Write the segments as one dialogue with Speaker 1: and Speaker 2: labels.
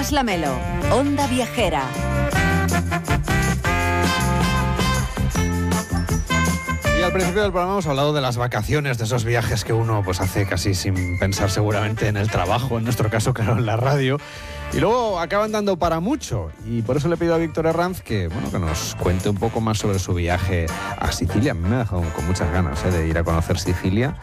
Speaker 1: Tomás Lamelo, Onda Viajera.
Speaker 2: Y al principio del programa hemos hablado de las vacaciones, de esos viajes que uno pues hace casi sin pensar seguramente en el trabajo, en nuestro caso, claro, en la radio. Y luego acaban dando para mucho. Y por eso le pido a Víctor Herranz que nos cuente un poco más sobre su viaje a Sicilia. A mí me ha dejado con muchas ganas de ir a conocer Sicilia.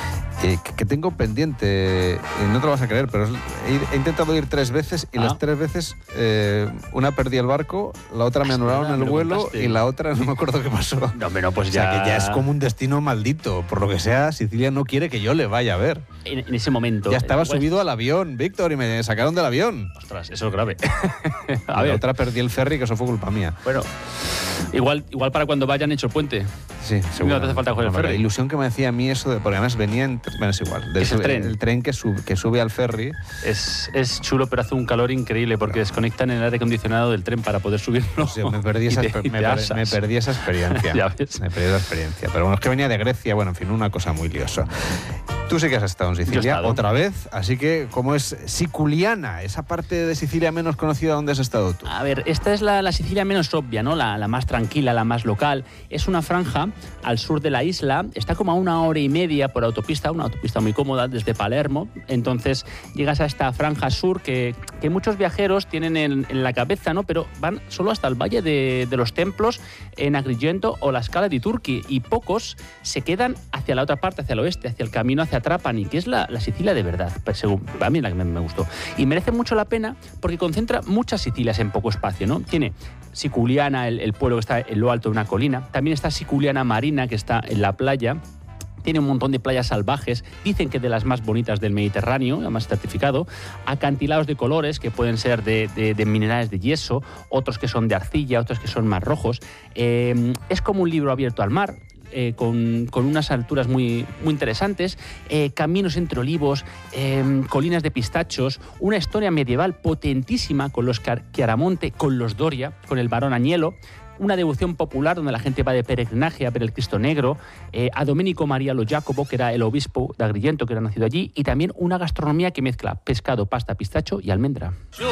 Speaker 2: Que tengo pendiente, no te lo vas a creer, pero he intentado ir 3 veces y las 3 veces una perdí el barco, la otra me anularon el vuelo y la otra no me acuerdo qué pasó.
Speaker 3: No, pues ya...
Speaker 2: O sea, que ya es como un destino maldito. Por lo que sea, Sicilia no quiere que yo le vaya a ver.
Speaker 3: En ese momento...
Speaker 2: Ya estaba subido al avión, Víctor, y me sacaron del avión.
Speaker 3: Ostras, eso es grave.
Speaker 2: A ver, la otra perdí el ferry, que eso fue culpa mía.
Speaker 3: Bueno, igual para cuando vayan hecho el puente.
Speaker 2: Sí, seguro.
Speaker 3: No te hace falta coger el ferry.
Speaker 2: La ilusión que me hacía a mí eso, porque además venía en... Bueno, es igual. El tren que sube al ferry.
Speaker 3: Es chulo, pero hace un calor increíble porque desconectan el aire acondicionado del tren para poder subirlo.
Speaker 2: Sí, me perdí esa experiencia.
Speaker 3: Ya ves.
Speaker 2: Me perdí esa experiencia. Pero bueno, es que venía de Grecia, bueno, en fin, una cosa muy liosa. Tú sí que has estado en Sicilia otra vez, así que, ¿cómo es Siculiana? Esa parte de Sicilia menos conocida, ¿dónde has estado tú?
Speaker 3: A ver, esta es la Sicilia menos obvia, ¿no? La más tranquila, la más local. Es una franja al sur de la isla, está como a 1 hora y media por autopista, una autopista muy cómoda desde Palermo. Entonces llegas a esta franja sur que muchos viajeros tienen en la cabeza, ¿no? Pero van solo hasta el Valle de los Templos, en Agrigento o la Scala di Turchi, y pocos se quedan hacia la otra parte, hacia el oeste, hacia el camino hacia Trapani, que es la Sicilia de verdad, según a mí la que me gustó. Y merece mucho la pena porque concentra muchas Sicilias en poco espacio, ¿no? Tiene Siculiana, el pueblo que está en lo alto de una colina. También está Siculiana Marina, que está en la playa. Tiene un montón de playas salvajes, dicen que de las más bonitas del Mediterráneo, además certificado. Acantilados de colores que pueden ser de minerales de yeso, otros que son de arcilla, otros que son más rojos. Es como un libro abierto al mar. Con unas alturas muy, muy interesantes, caminos entre olivos, colinas de pistachos, una historia medieval potentísima con los Chiaramonte, con los Doria, con el barón Agnello, una devoción popular donde la gente va de peregrinaje a ver el Cristo Negro, a Domenico Maria Lo Jacopo, que era el obispo de Agrigento, que era nacido allí, y también una gastronomía que mezcla pescado, pasta, pistacho y almendra.